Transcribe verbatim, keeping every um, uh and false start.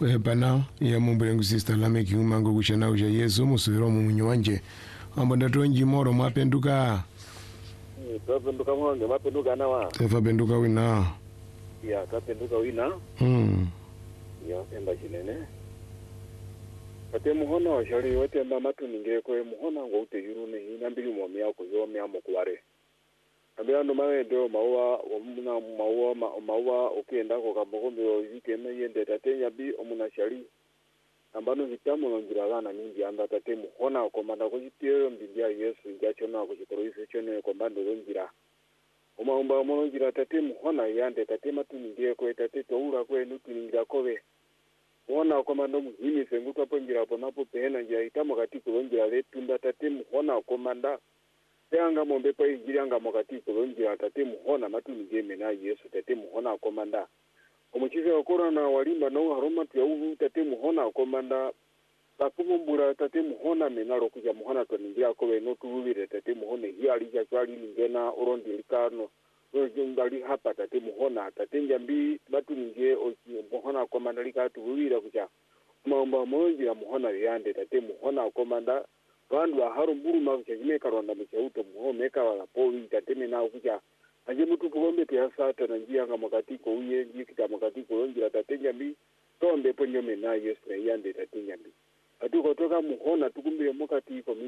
Kwehepana ya mumbulengu sister lame kiumango kushana uja Yesu musuviro mumunyu wanje. Ambo tonji moro mwapenduka. Eh, twapenduka mwange mwapenduka nawa. Tefa penduka wina. Ya, twapenduka wina. Hmm. Ya, emba chinene. Kate muhona wa shari wote mba matu ningeko e muhona ngo ute yurune hina mbili mwami yako yo miamo kuware. Ambia ndo mawe ndo maua omuna maua ma, maua ukienda ko kabogondo yike me yende tatenya bi omuna shari. Ambano vitamu longira gana ningi anda tate muhona komanda ko jitero mbindia Yesu ngacho na ko jikoro ife chone komanda longira. Oma omba monongira tate muhona yande tate matu ningeko tate toura ko enu tuningira kobe. Muhona komanda muhimi sengu kapo ngira ponapo pehena ngira itamo katiko longira letunda tate muhona komanda. Teanga mombe pa injirianga mokati kolonjira tate muhona matu ngeme na Yesu tate muhona komanda. Omuchize okora na walimba no haroma tu uvu tate muhona komanda. Takumbura tate muhona menaro kuja muhona to ningira ko no tuwire tate muhona hiali ja twali ngena orondi likano. Ngali hapa tate muhona tate njambi matu nge muhona komanda likatuwira kuja. Maomba monjira muhona yande tate muhona komanda. Vandu haru mburu makuchime karonda mchauto muho meka wala poli tateme na kuja anje mutu kuombe te asata na njia nga makati ko uye njikita makati ko longira tatenja mbi tombe ponyo mena Yesu na yande tatenja mbi atuko toka muhona tukumbire mukati ko